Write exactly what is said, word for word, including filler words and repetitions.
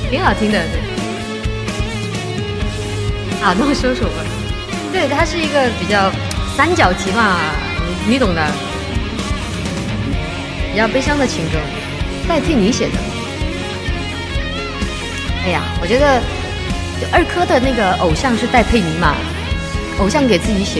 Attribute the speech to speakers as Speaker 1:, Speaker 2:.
Speaker 1: 挺好听的。对，啊，那我说说吧。对，它是一个比较三角题嘛，你懂的，比较悲伤的情歌，戴佩妮写的。哎呀，我觉得二珂的那个偶像是戴佩妮嘛，偶像给自己写